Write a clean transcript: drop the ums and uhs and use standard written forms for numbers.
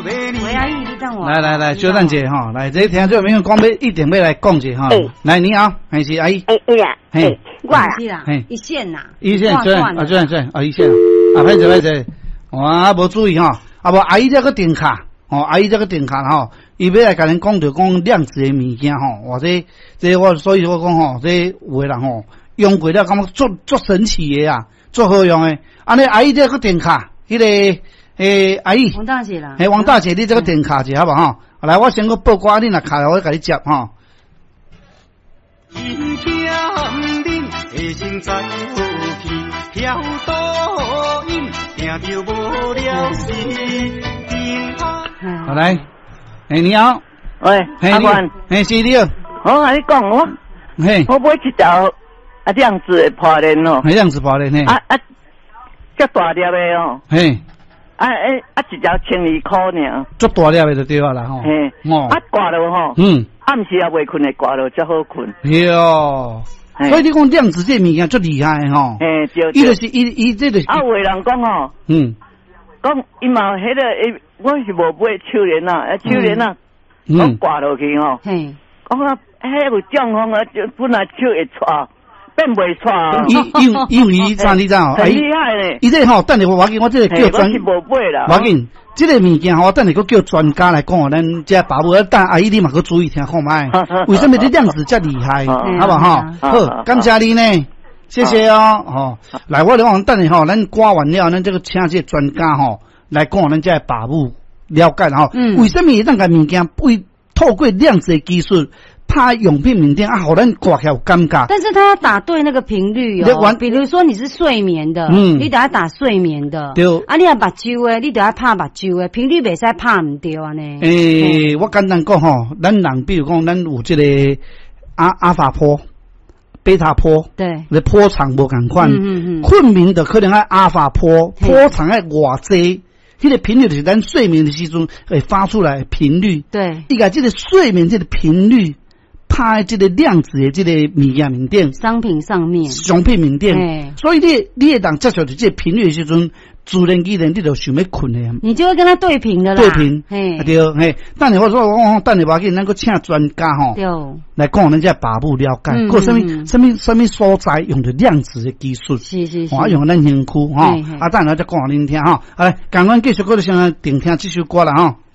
喂，阿姨，你等我。 来，小等者哈，来，这听这朋友讲要一定要来讲者哈。来，你好，还是阿姨？ 嘿， 我啦， 一线呐， 一线对，一线啊，歹势，我无注意哈，啊无阿姨这个电卡，阿姨这个电卡哈，伊要来甲恁讲着讲量子的物件哈，或者这我所以我讲吼，这有的人吼用过了，感觉足神奇的啊，足好用的。安尼阿姨这个电卡，迄个。阿姨， 王大姐啦， 王大姐，你这个电卡者好不好？来，我先个报歌，你若卡来，我甲你接哈。好来，你好， 喂，阿官， 是你， 我跟你讲我买一条量子的破链哦， 量子破链嘿， 这大粒的哦， 嘿。 一条1200尔， 足大粒的就对啦吼。 嘿，挂了吼，暗时也未困的挂了才好困。 哟，所以你讲量子这物件足厉害吼。 嘿，对。 伊就是伊这就是。 有人讲吼，讲伊嘛迄个，我是无买手链啊，手链啊，我挂落去吼。嘿，讲迄有中风啊，本来手会错。变袂错啊！ 因为伊怎你知哦？ 很厉害咧！ 伊这吼，等下我这个叫专， 我是无买啦。 我紧，这个物件吼，等下个叫专家来讲，咱这爸母但阿姨你嘛个注意听看卖。为什么这量子这厉害？好不好？好，感谢你呢，谢谢哦。来，我讲等下吼，咱挂完了，咱这个请这专家吼来讲，咱这爸母了解吼。为什么咱个物件会透过量子的技术？怕用品面店啊，好咱挂起来有尴尬。 但是他要打对那个频率哦，比如说你是睡眠的，你得要打睡眠的。对。啊，你要目睭的，你得要拍目睭的，频率袂使拍唔对啊呢。 我简单讲吼，咱人比如讲，咱有这个阿法波、贝塔波， 对， 你波长无共款。困眠的可能爱阿法波，波长爱偌济。这个频率就是咱睡眠的时阵会发出来的频率。对。伊个这个睡眠这个频率。拍这个量子的这个物件面顶， 商品上面， 商品面顶，所以你会当接受到这个频率的时阵，自然而然你就想要困的， 你就会跟他对频的啦。 对频，对，嘿，等下我说等下我给咱个请专家吼，来讲咱这爸母了解，个什么所在用的量子的技术， 是， 我用咱身躯哈，等下再讲恁听哈，来，赶快继续过来先定听这首歌了哈。